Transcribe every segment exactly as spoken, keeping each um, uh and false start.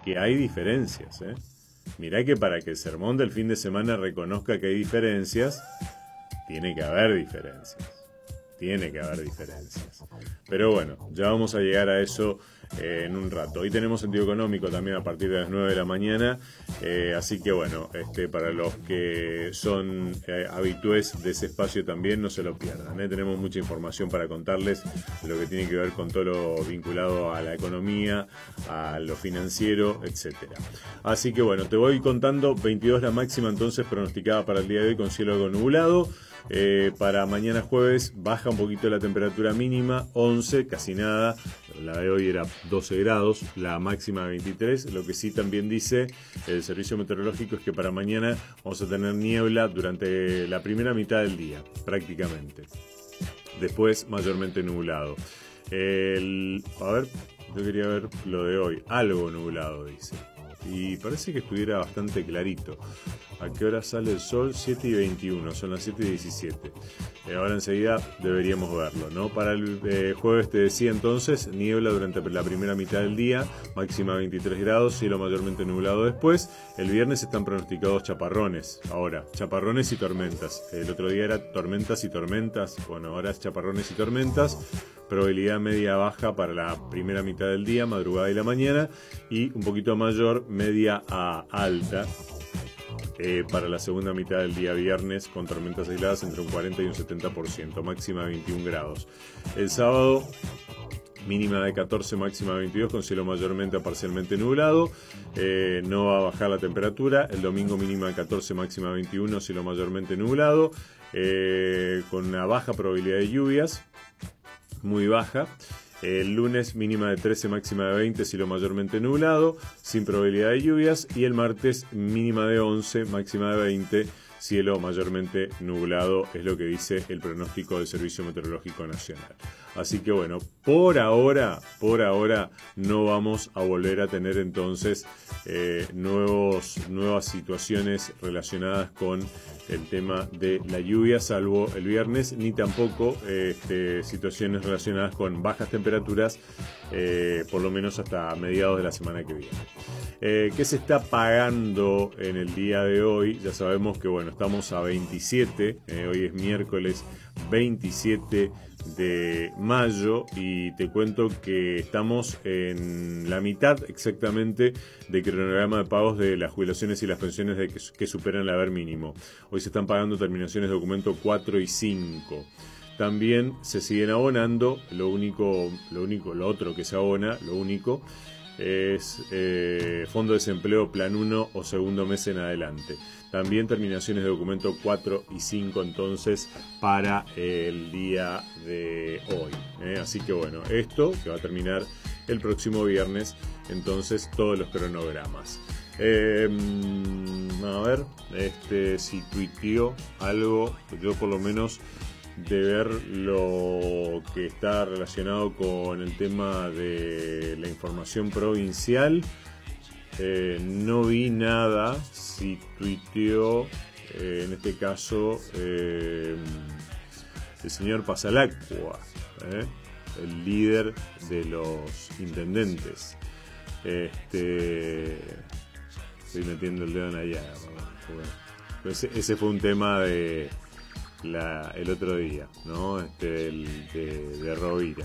que hay diferencias, ¿eh? Mirá que para que el sermón del fin de semana reconozca que hay diferencias, tiene que haber diferencias. Tiene que haber diferencias. Pero bueno, ya vamos a llegar a eso eh, en un rato. Hoy tenemos sentido económico también a partir de las nueve de la mañana. Eh, así que bueno, este, para los que son eh, habitués de ese espacio también, no se lo pierdan. ¿eh? Tenemos mucha información para contarles de lo que tiene que ver con todo lo vinculado a la economía, a lo financiero, etcétera. Así que bueno, te voy contando. veintidós la máxima entonces pronosticada para el día de hoy con cielo algo nublado. Eh, para mañana jueves baja un poquito la temperatura mínima, once, casi nada. La de hoy era doce grados, la máxima veintitrés. Lo que sí también dice el servicio meteorológico es que para mañana vamos a tener niebla durante la primera mitad del día, prácticamente. Después mayormente nublado. El, a ver, yo quería ver lo de hoy. Algo nublado, dice. Y parece que estuviera bastante clarito. ¿A qué hora sale el sol? siete y veintiuno, son las siete y diecisiete. Eh, ahora enseguida deberíamos verlo, ¿no? Para el eh, jueves te decía entonces, niebla durante la primera mitad del día, máxima veintitrés grados, cielo mayormente nublado después. El viernes están pronosticados chaparrones, ahora, chaparrones y tormentas. El otro día era tormentas y tormentas, bueno, ahora es chaparrones y tormentas. Probabilidad media baja para la primera mitad del día, madrugada y la mañana, y un poquito mayor, media a alta, eh, para la segunda mitad del día viernes, con tormentas aisladas entre un cuarenta y un setenta por ciento, máxima veintiún grados. El sábado, mínima de catorce, máxima veintidós, con cielo mayormente a parcialmente nublado. Eh, no va a bajar la temperatura. El domingo, mínima de catorce, máxima veintiuno, cielo mayormente nublado, eh, con una baja probabilidad de lluvias, muy baja. El lunes, mínima de trece, máxima de veinte, cielo mayormente nublado, sin probabilidad de lluvias. Y el martes, mínima de once, máxima de veinte, cielo mayormente nublado, es lo que dice el pronóstico del Servicio Meteorológico Nacional. Así que bueno, por ahora, por ahora no vamos a volver a tener entonces eh, nuevos, nuevas situaciones relacionadas con el tema de la lluvia, salvo el viernes, ni tampoco eh, este, situaciones relacionadas con bajas temperaturas, eh, por lo menos hasta mediados de la semana que viene. Eh, ¿Qué se está pagando en el día de hoy? Ya sabemos que bueno, estamos a veintisiete, eh, hoy es miércoles veintisiete de mayo, y te cuento que estamos en la mitad exactamente del cronograma de pagos de las jubilaciones y las pensiones de que, que superan el haber mínimo. Hoy se están pagando terminaciones de documento cuatro y cinco. También se siguen abonando, lo único, lo único, lo otro que se abona, lo único es eh, Fondo de Desempleo Plan uno o segundo mes en adelante. También terminaciones de documento cuatro y cinco entonces para el día de hoy. ¿eh? Así que bueno, esto que va a terminar el próximo viernes, entonces todos los cronogramas. Eh, a ver, este si tuiteó algo, yo por lo menos de ver lo que está relacionado con el tema de la información provincial, eh, no vi nada. Si tuiteó, eh, en este caso, eh, el señor Pasalacqua, eh, el líder de los intendentes. Este, estoy metiendo el dedo en la llaga. Ese, ese fue un tema de La, el otro día, ¿no? Este, el, de, de Rovira.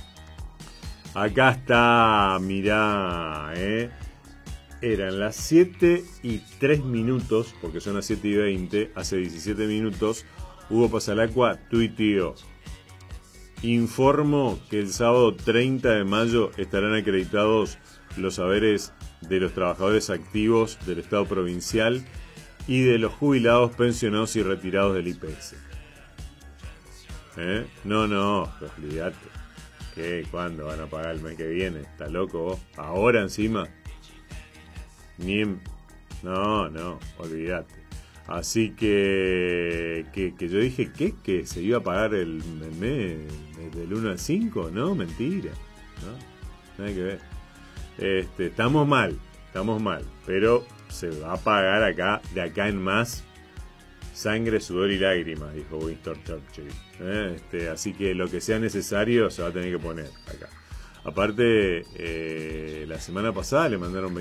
Acá está, mirá, ¿eh? Eran las siete y tres minutos, porque son las siete y veinte, hace diecisiete minutos, Hugo Pasalacqua tuiteó: informo que el sábado treinta de mayo estarán acreditados los saberes de los trabajadores activos del Estado provincial y de los jubilados, pensionados y retirados del I P S. ¿Eh? No, no, olvídate. ¿Qué? ¿Cuándo van a pagar el mes que viene? ¿Estás loco vos? ¿Ahora encima? Ni en... No, no, olvídate. Así que, que, que yo dije, ¿qué? ¿Que se iba a pagar el, el mes del uno al cinco? No, mentira. No, nada que ver. Este, estamos mal, estamos mal, pero se va a pagar acá, de acá en más, sangre, sudor y lágrimas, dijo Winston Churchill. ¿Eh? Este, así que lo que sea necesario se va a tener que poner acá. Aparte, eh, la semana pasada le mandaron